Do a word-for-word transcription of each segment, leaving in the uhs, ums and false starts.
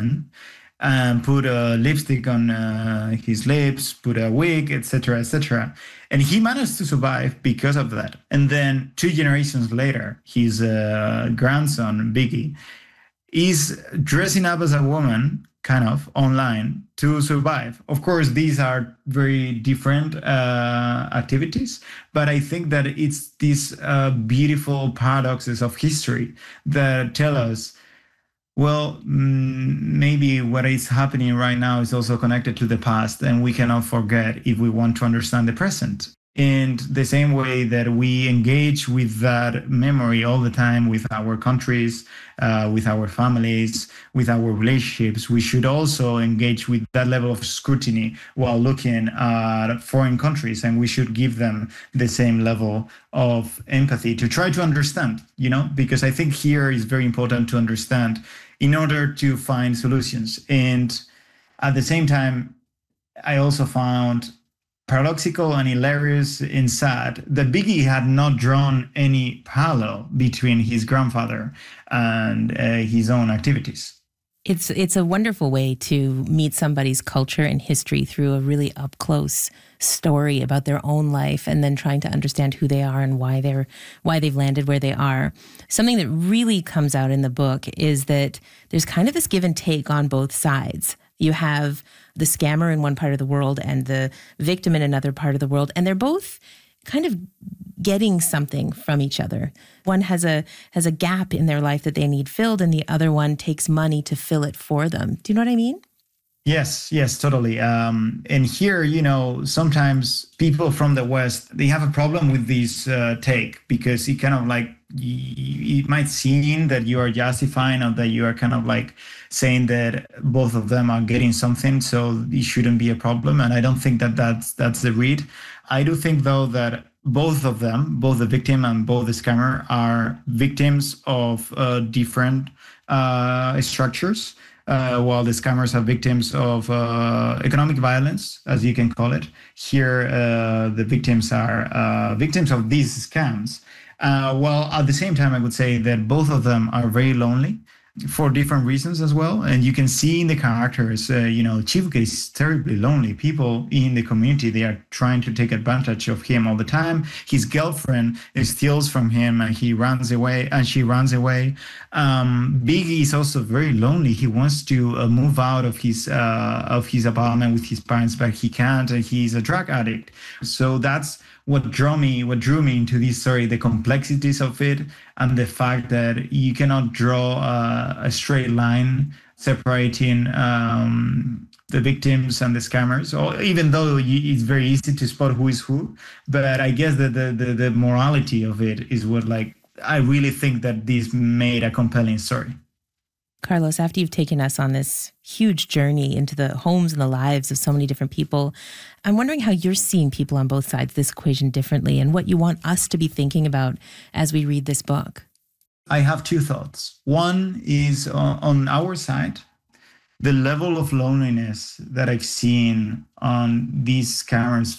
woman, and put a lipstick on uh, his lips, put a wig, et cetera, et cetera. And he managed to survive because of that. And then two generations later, his uh, grandson, Biggie, is dressing up as a woman, kind of, online to survive. Of course, these are very different uh, activities, but I think that it's these uh, beautiful paradoxes of history that tell us, well, mm, maybe what is happening right now is also connected to the past, and we cannot forget if we want to understand the present. And the same way that we engage with that memory all the time with our countries, uh, with our families, with our relationships, we should also engage with that level of scrutiny while looking at foreign countries, and we should give them the same level of empathy to try to understand, you know, because I think here is very important to understand in order to find solutions. And at the same time, I also found paradoxical and hilarious and sad that Biggie had not drawn any parallel between his grandfather and uh, his own activities. It's it's a wonderful way to meet somebody's culture and history through a really up close story about their own life, and then trying to understand who they are and why they're why they've landed where they are. Something that really comes out in the book is that there's kind of this give and take on both sides. You have the scammer in one part of the world and the victim in another part of the world, and they're both kind of getting something from each other. One has a has a gap in their life that they need filled, and the other one takes money to fill it for them. Do you know what I mean? Yes, yes, totally. Um, and here, you know, sometimes people from the West, they have a problem with this uh, take, because it kind of like, it might seem that you are justifying, or that you are kind of like saying that both of them are getting something, so it shouldn't be a problem. And I don't think that that's, that's the read. I do think, though, that both of them, both the victim and both the scammer, are victims of uh, different uh, structures. Uh, while the scammers are victims of uh, economic violence, as you can call it. Here, uh, the victims are uh, victims of these scams. Uh, well, at the same time, I would say that both of them are very lonely for different reasons as well. And you can see in the characters, uh, you know, Chief is terribly lonely. People in the community, they are trying to take advantage of him all the time. His girlfriend steals from him, and he runs away, and she runs away. Um, Biggie is also very lonely. He wants to uh, move out of his uh, of his apartment with his parents, but he can't. And he's a drug addict. So that's what drew me, what drew me into this story, the complexities of it, and the fact that you cannot draw a, a straight line separating um, the victims and the scammers, or even though you, it's very easy to spot who is who. But I guess that the, the, the morality of it is what, like, I really think that this made a compelling story. Carlos, after you've taken us on this huge journey into the homes and the lives of so many different people, I'm wondering how you're seeing people on both sides of this equation differently, and what you want us to be thinking about as we read this book. I have two thoughts. One is uh, on our side, the level of loneliness that I've seen on these scammers'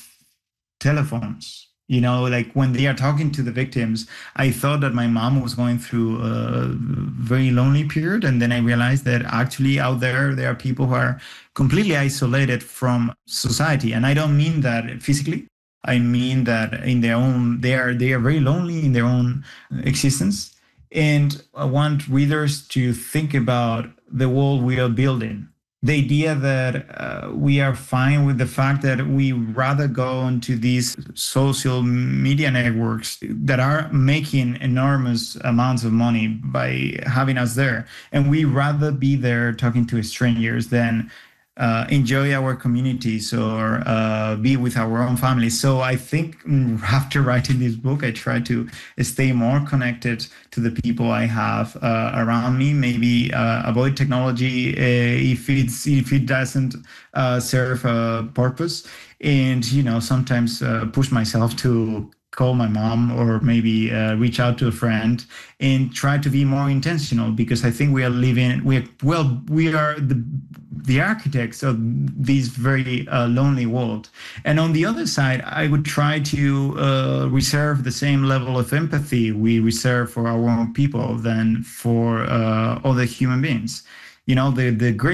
telephones. You know, like when they are talking to the victims, I thought that my mom was going through a very lonely period. And then I realized that actually out there, there are people who are completely isolated from society. And I don't mean that physically. I mean that in their own, they are, they are very lonely in their own existence. And I want readers to think about the world we are building. The idea that uh, we are fine with the fact that we rather go into these social media networks that are making enormous amounts of money by having us there. And we rather be there talking to strangers than uh, enjoy our communities or uh, be with our own families. So I think after writing this book, I try to stay more connected to the people I have uh, around me. Maybe uh, avoid technology uh, if it's if it doesn't uh, serve a purpose, and you know sometimes uh, push myself to call my mom or maybe uh, reach out to a friend and try to be more intentional, because I think we are living, we are, well, we are the, the architects of this very uh, lonely world. And on the other side, I would try to uh, reserve the same level of empathy we reserve for our own people than for uh, other human beings. You know, the, the great